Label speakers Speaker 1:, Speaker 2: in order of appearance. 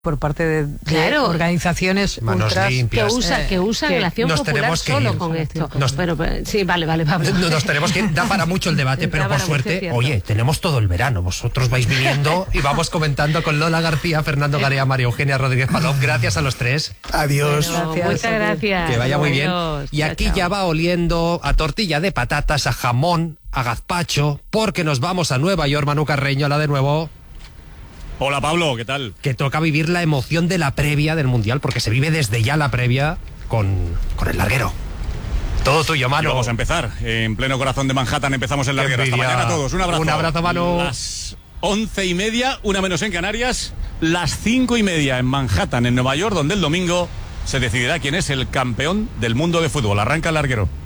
Speaker 1: por parte de
Speaker 2: Claro.
Speaker 1: organizaciones
Speaker 3: Manos
Speaker 1: ultras
Speaker 3: limpias.
Speaker 2: que usan el Acción
Speaker 3: nos
Speaker 2: Popular
Speaker 3: tenemos que
Speaker 2: solo
Speaker 3: ir.
Speaker 2: con esto.
Speaker 3: Nos-
Speaker 2: Pero, sí, vale, Pablo.
Speaker 3: Nos tenemos que ir, da para mucho el debate, pero
Speaker 2: Da
Speaker 3: por
Speaker 2: para mucho,
Speaker 3: suerte,
Speaker 2: cierto.
Speaker 3: oye, tenemos todo el verano. Vosotros vais viniendo y vamos comentando con Lola García, Fernando Garea, María Eugenia Rodríguez Palop. Gracias a los tres.
Speaker 4: Adiós.
Speaker 2: Bueno,
Speaker 1: Gracias.
Speaker 2: muchas gracias.
Speaker 3: Que vaya muy bien.
Speaker 2: Adiós.
Speaker 3: Y
Speaker 2: Chao,
Speaker 3: aquí
Speaker 2: chao.
Speaker 3: ya va oliendo a tortilla de patatas, a jamón, a gazpacho, porque nos vamos a Nueva York, Manu Carreño, la de nuevo,
Speaker 5: Hola Pablo, ¿qué tal?
Speaker 3: que toca vivir la emoción de la previa del Mundial, porque se vive desde ya la previa con el larguero. Todo tuyo,
Speaker 5: Y
Speaker 3: Manu.
Speaker 5: vamos a empezar. En pleno corazón de Manhattan empezamos el larguero. Hasta
Speaker 3: envidia.
Speaker 5: mañana a todos. Un abrazo.
Speaker 3: Un abrazo, Manu.
Speaker 5: Las 11:30, 1 menos en Canarias. Las 5:30 en Manhattan, en Nueva York, donde el domingo se decidirá quién es el campeón del mundo de fútbol. Arranca el larguero.